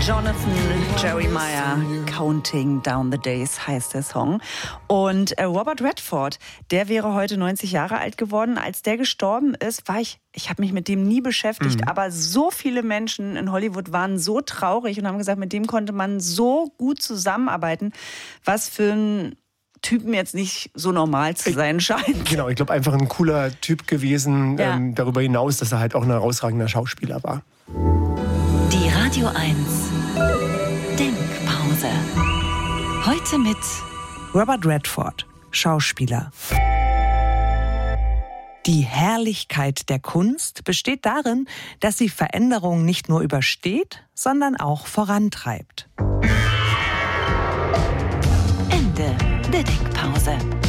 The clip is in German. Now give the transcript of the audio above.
Jonathan Jeremiah, Counting Down the Days heißt der Song. Und Robert Redford, der wäre heute 90 Jahre alt geworden. Als der gestorben ist, ich habe mich mit dem nie beschäftigt, aber so viele Menschen in Hollywood waren so traurig und haben gesagt, mit dem konnte man so gut zusammenarbeiten, was für ein Typen jetzt nicht so normal zu sein scheint. Genau, ich glaube einfach ein cooler Typ gewesen, darüber hinaus, dass er halt auch ein herausragender Schauspieler war. Die Radio 1 Denkpause. Heute mit Robert Redford, Schauspieler. Die Herrlichkeit der Kunst besteht darin, dass sie Veränderungen nicht nur übersteht, sondern auch vorantreibt. Ende der Denkpause.